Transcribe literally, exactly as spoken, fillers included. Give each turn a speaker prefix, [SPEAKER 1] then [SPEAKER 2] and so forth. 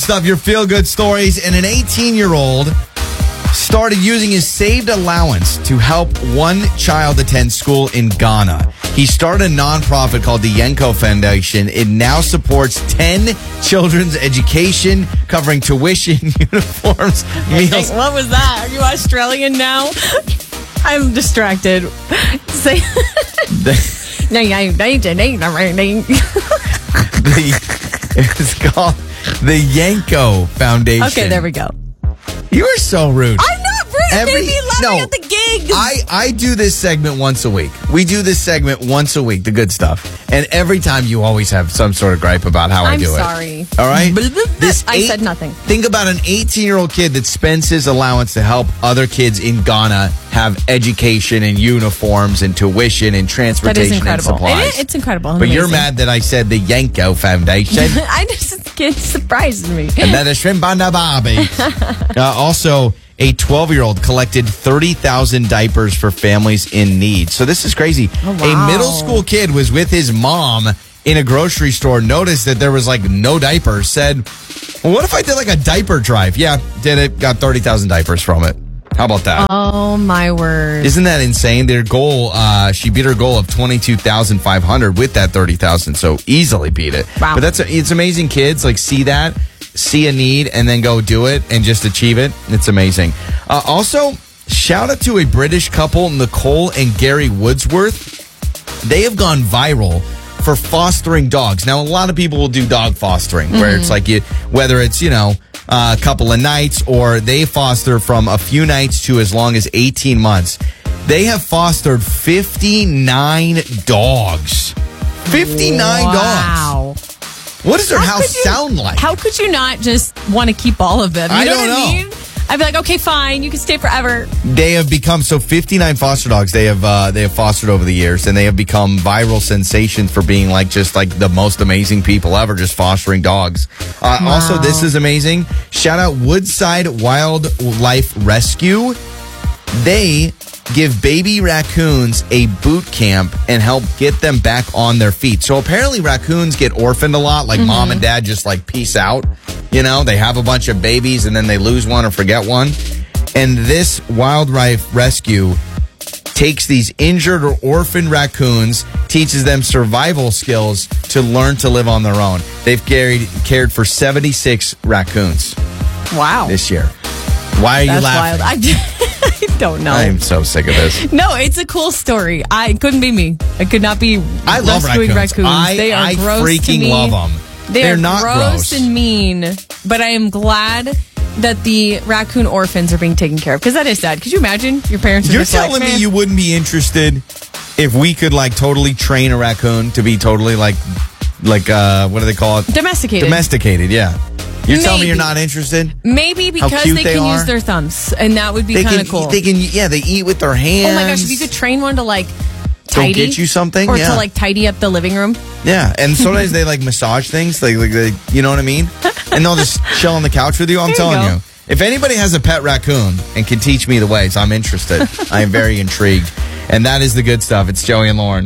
[SPEAKER 1] stuff, your feel-good stories. And an eighteen-year-old started using his saved allowance to help one child attend school in Ghana. He started a nonprofit called the Yenko Foundation. It now supports ten children's education, covering tuition, uniforms, meals.
[SPEAKER 2] What was that? Are you Australian now? I'm distracted. Say.
[SPEAKER 1] The, it's called the Yenko Foundation.
[SPEAKER 2] Okay, there we go.
[SPEAKER 1] You are so rude.
[SPEAKER 2] I'm not rude.
[SPEAKER 1] Every,
[SPEAKER 2] Maybe let
[SPEAKER 1] no,
[SPEAKER 2] me at the gigs.
[SPEAKER 1] I, I do this segment once a week. We do this segment once a week, the good stuff. And every time you always have some sort of gripe about how
[SPEAKER 2] I'm
[SPEAKER 1] I do
[SPEAKER 2] sorry.
[SPEAKER 1] it. All right?
[SPEAKER 2] This I said nothing.
[SPEAKER 1] Think about an eighteen-year-old kid that spends his allowance to help other kids in Ghana have education and uniforms and tuition and transportation
[SPEAKER 2] That is incredible.
[SPEAKER 1] and supplies.
[SPEAKER 2] It, it's incredible.
[SPEAKER 1] But
[SPEAKER 2] Amazing.
[SPEAKER 1] you're mad that I said the Yenko Foundation.
[SPEAKER 2] I just, it surprised me.
[SPEAKER 1] And that is shrimp on the barbie. uh, also, a twelve-year-old collected thirty thousand diapers for families in need. So this is crazy.
[SPEAKER 2] Oh, wow.
[SPEAKER 1] A middle school kid was with his mom in a grocery store, noticed that there was like no diapers, said, well, what if I did like a diaper drive? Yeah, did it, got thirty thousand diapers from it. How about that?
[SPEAKER 2] Oh, my word.
[SPEAKER 1] Isn't that insane? Their goal, uh, she beat her goal of twenty-two thousand five hundred with that thirty thousand, so easily beat it.
[SPEAKER 2] Wow.
[SPEAKER 1] But that's, it's amazing kids, like, see that, see a need, and then go do it and just achieve it. It's amazing. Uh, also, shout out to a British couple, Nicole and Gary Woodsworth. They have gone viral for fostering dogs. Now, a lot of people will do dog fostering, where
[SPEAKER 2] Mm-hmm.
[SPEAKER 1] it's like, you, whether it's, you know, a couple of nights, or they foster from a few nights to as long as eighteen months. They have fostered fifty-nine dogs. fifty-nine
[SPEAKER 2] wow.
[SPEAKER 1] dogs. What does their
[SPEAKER 2] How
[SPEAKER 1] house
[SPEAKER 2] could you-
[SPEAKER 1] sound like?
[SPEAKER 2] How could you not just want to keep all of them? You
[SPEAKER 1] I
[SPEAKER 2] know
[SPEAKER 1] don't
[SPEAKER 2] what I
[SPEAKER 1] know.
[SPEAKER 2] mean? I'd be like, okay, fine, you can stay forever.
[SPEAKER 1] They have become, so fifty-nine foster dogs they have uh, they have fostered over the years, and they have become viral sensations for being like just like the most amazing people ever, just fostering dogs. Uh,
[SPEAKER 2] Wow.
[SPEAKER 1] Also, this is amazing. Shout out Woodside Wildlife Rescue. They give baby raccoons a boot camp and help get them back on their feet. So apparently raccoons get orphaned a lot, like mm-hmm. mom and dad just like peace out. You know, they have a bunch of babies and then they lose one or forget one. And this wildlife rescue takes these injured or orphaned raccoons, teaches them survival skills to learn to live on their own. They've carried, cared for seventy-six raccoons.
[SPEAKER 2] Wow.
[SPEAKER 1] This year. Why are
[SPEAKER 2] That's
[SPEAKER 1] you laughing?
[SPEAKER 2] wild. I, I don't know.
[SPEAKER 1] I'm so sick of this.
[SPEAKER 2] No, it's a cool story. I it couldn't be me. I could not be
[SPEAKER 1] I love
[SPEAKER 2] rescuing
[SPEAKER 1] raccoons.
[SPEAKER 2] raccoons.
[SPEAKER 1] I,
[SPEAKER 2] they are
[SPEAKER 1] I
[SPEAKER 2] gross
[SPEAKER 1] freaking
[SPEAKER 2] to me.
[SPEAKER 1] love them.
[SPEAKER 2] They
[SPEAKER 1] They're
[SPEAKER 2] are
[SPEAKER 1] not
[SPEAKER 2] gross,
[SPEAKER 1] gross
[SPEAKER 2] and mean, but I am glad that the raccoon orphans are being taken care of, because that is sad. Could you imagine your parents are
[SPEAKER 1] You're
[SPEAKER 2] just
[SPEAKER 1] telling
[SPEAKER 2] like,
[SPEAKER 1] me
[SPEAKER 2] man,
[SPEAKER 1] you wouldn't be interested if we could like totally train a raccoon to be totally like like uh what do they call it?
[SPEAKER 2] domesticated.
[SPEAKER 1] Domesticated, yeah. You're telling me
[SPEAKER 2] Maybe.
[SPEAKER 1] you're not interested?
[SPEAKER 2] Maybe because
[SPEAKER 1] cute
[SPEAKER 2] they
[SPEAKER 1] they
[SPEAKER 2] can
[SPEAKER 1] are?
[SPEAKER 2] use their thumbs, and that would be
[SPEAKER 1] They
[SPEAKER 2] kind
[SPEAKER 1] can
[SPEAKER 2] of cool.
[SPEAKER 1] they can yeah, they eat with their hands.
[SPEAKER 2] Oh my gosh, if you could train one to like
[SPEAKER 1] Go
[SPEAKER 2] tidy,
[SPEAKER 1] get you something,
[SPEAKER 2] or
[SPEAKER 1] yeah.
[SPEAKER 2] to like tidy up the living room.
[SPEAKER 1] Yeah, and sometimes they like massage things, like, like they, you know what I mean? And they'll just chill on the couch with you. I'm
[SPEAKER 2] There you
[SPEAKER 1] telling
[SPEAKER 2] go.
[SPEAKER 1] you. If anybody has a pet raccoon and can teach me the ways, I'm interested. I am very intrigued. And that is the good stuff. It's Joey and Lauren.